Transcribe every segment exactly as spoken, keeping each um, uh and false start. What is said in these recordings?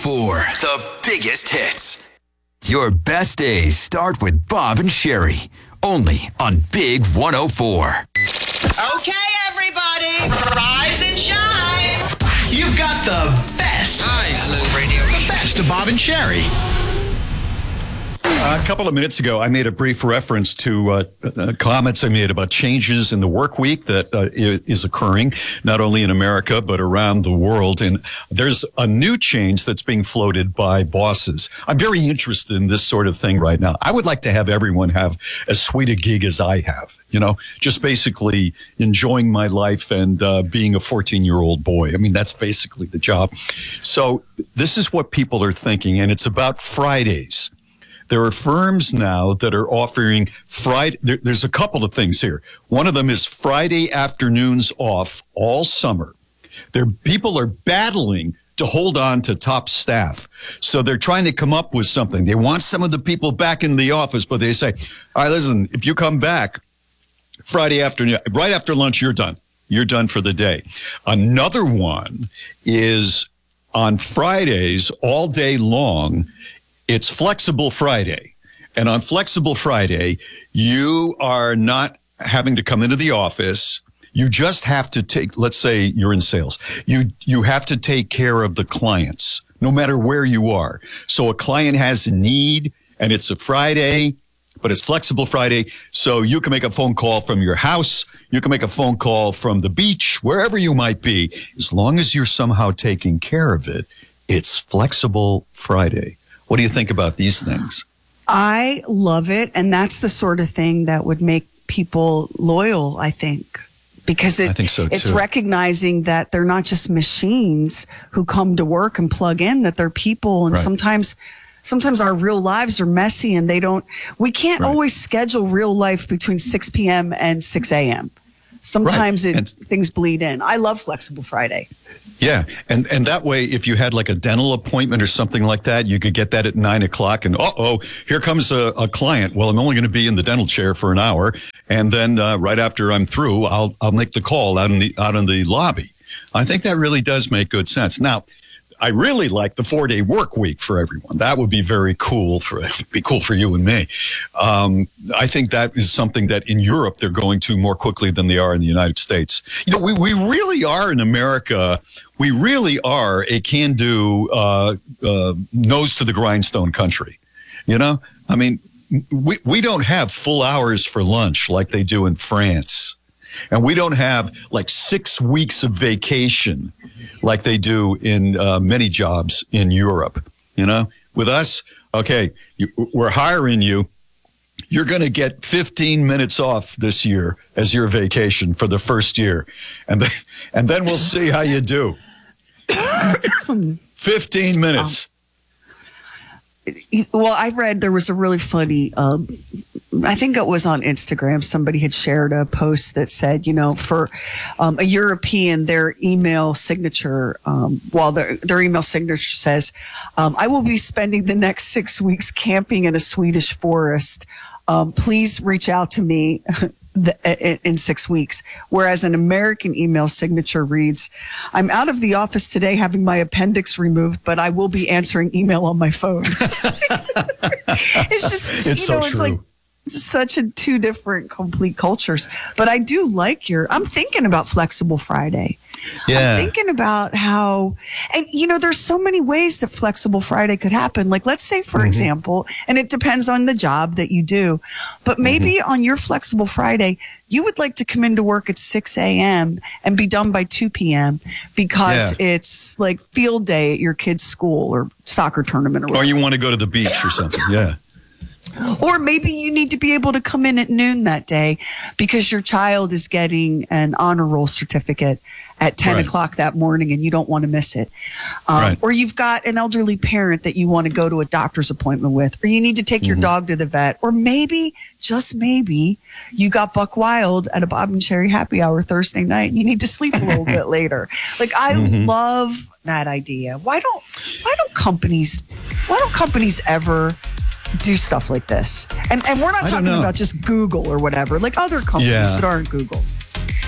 For the biggest hits. Your best days start with Bob and Sherry. Only on Big one oh four. Okay, everybody, rise and shine. You've got the best. Hi, hello, radio. The best of Bob and Sherry. Uh, a couple of minutes ago, I made a brief reference to uh, uh, comments I made about changes in the work week that uh, is occurring, not only in America, but around the world. And there's a new change that's being floated by bosses. I'm very interested in this sort of thing right now. I would like to have everyone have as sweet a gig as I have, you know, just basically enjoying my life and uh, being a fourteen-year-old boy. I mean, that's basically the job. So this is what people are thinking, and it's about Fridays. There are firms now that are offering Friday. There, there's a couple of things here. One of them is Friday afternoons off all summer. There, people are battling to hold on to top staff. So they're trying to come up with something. They want some of the people back in the office, but they say, all right, listen, if you come back Friday afternoon, right after lunch, you're done. You're done for the day. Another one is on Fridays all day long. It's Flexible Friday. And on Flexible Friday, you are not having to come into the office. You just have to take, let's say you're in sales. You, you have to take care of the clients, no matter where you are. So a client has a need and it's a Friday, but it's Flexible Friday. So you can make a phone call from your house. You can make a phone call from the beach, wherever you might be. As long as you're somehow taking care of it, it's Flexible Friday. What do you think about these things? I love it. And that's the sort of thing that would make people loyal, I think. Because it, I think so too. It's recognizing that they're not just machines who come to work and plug in, that they're people. And right. sometimes sometimes our real lives are messy and they don't, we can't right. always schedule real life between six p.m. and six a.m. Sometimes right. it, and, things bleed in. I love Flexible Friday. Yeah. And and that way, if you had like a dental appointment or something like that, you could get that at nine o'clock and, uh-oh, here comes a, a client. Well, I'm only going to be in the dental chair for an hour. And then uh, right after I'm through, I'll I'll make the call out in the out in the lobby. I think that really does make good sense. Now, I really like the four-day work week for everyone. That would be very cool for be cool for you and me. Um, I think that is something that in Europe they're going to more quickly than they are in the United States. You know, we, we really are in America. We really are a can-do, uh, uh, nose to the grindstone country. You know, I mean, we we don't have full hours for lunch like they do in France. And we don't have like six weeks of vacation like they do in uh, many jobs in Europe. You know, with us, okay, you, we're hiring you. You're going to get fifteen minutes off this year as your vacation for the first year. And then, and then we'll see how you do. fifteen minutes. Well, I read there was a really funny, um, I think it was on Instagram. Somebody had shared a post that said, you know, for um, a European, their email signature, um, while their, their email signature says, um, I will be spending the next six weeks camping in a Swedish forest. Um, please reach out to me. The, in six weeks. Whereas an American email signature reads, I'm out of the office today having my appendix removed, but I will be answering email on my phone. It's just, it's you so know, it's true. like such a two different complete cultures. But I do like your, I'm thinking about Flexible Friday. Yeah. I'm thinking about how, and you know, there's so many ways that Flexible Friday could happen. Like, let's say, for mm-hmm. example, and it depends on the job that you do, but maybe mm-hmm. on your Flexible Friday, you would like to come into work at six a.m. and be done by two p.m. because yeah. it's like field day at your kid's school or soccer tournament or whatever. Or you want to go to the beach or something. Yeah. Or maybe you need to be able to come in at noon that day because your child is getting an honor roll certificate at ten right. o'clock that morning and you don't want to miss it. Um, right. Or you've got an elderly parent that you want to go to a doctor's appointment with, or you need to take mm-hmm. your dog to the vet, or maybe, just maybe, you got buck wild at a Bob and Sherry happy hour Thursday night and you need to sleep a little bit later. Like, I mm-hmm. love that idea. Why don't, why don't companies, why don't companies ever do stuff like this? And and we're not talking about just Google or whatever, like other companies yeah. that aren't Google.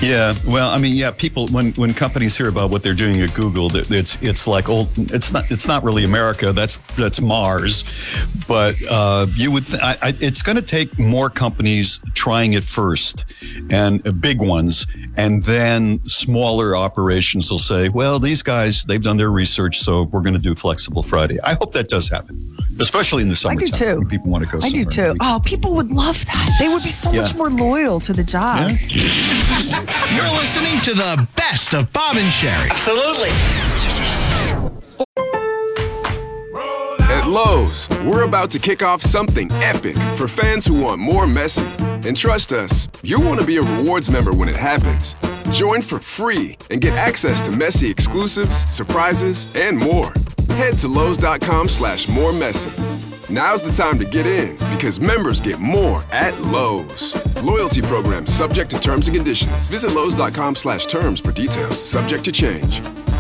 Yeah, well, I mean, yeah, people when, when companies hear about what they're doing at Google, it's it's like old. It's not it's not really America. That's that's Mars. But uh, you would th- I, I, it's going to take more companies trying it first, and uh, big ones, and then smaller operations will say, well, these guys they've done their research, so we're going to do Flexible Friday. I hope that does happen, especially in the summertime. I do too. When people want to go. I do too. Oh, people would love that. They would be so Yeah. much more loyal to the job. Yeah. You're listening to the best of Bob and Sherry. Absolutely. At Lowe's, we're about to kick off something epic for fans who want more messy. And trust us, you'll want to be a rewards member when it happens. Join for free and get access to messy exclusives, surprises, and more. Head to Lowe's.com slash more messy. Now's the time to get in because members get more at Lowe's. Loyalty program subject to terms and conditions. Visit Lowe's.com slash terms for details. Subject to change.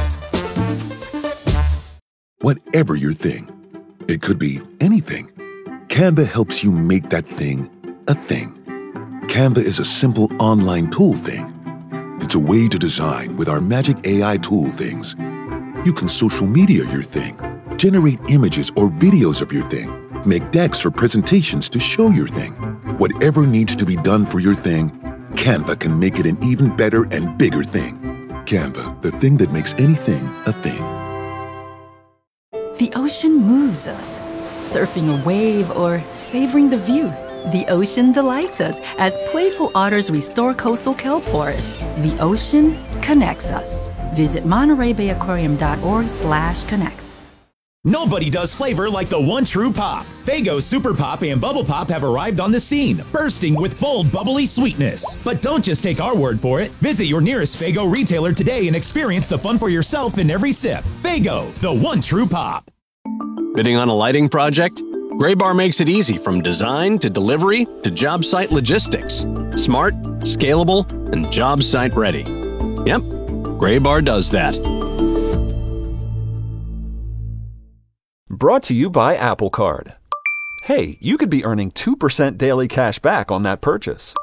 Whatever your thing, it could be anything. Canva helps you make that thing a thing. Canva is a simple online tool thing. It's a way to design with our magic A I tool things. You can social media your thing, generate images or videos of your thing, make decks for presentations to show your thing. Whatever needs to be done for your thing, Canva can make it an even better and bigger thing. Canva, the thing that makes anything a thing. The ocean moves us. Surfing a wave or savoring the view. The ocean delights us as playful otters restore coastal kelp forests. The ocean connects us. Visit Monterey Bay Aquarium dot org slash connects. Nobody does flavor like the one true pop. Faygo Super Pop and Bubble Pop have arrived on the scene, bursting with bold, bubbly sweetness. But don't just take our word for it. Visit your nearest Faygo retailer today and experience the fun for yourself in every sip. Faygo, the one true pop. Bidding on a lighting project? Graybar makes it easy from design to delivery to job site logistics. Smart, scalable, and job site ready. Yep, Graybar does that. Brought to you by Apple Card. Hey, you could be earning two percent daily cash back on that purchase.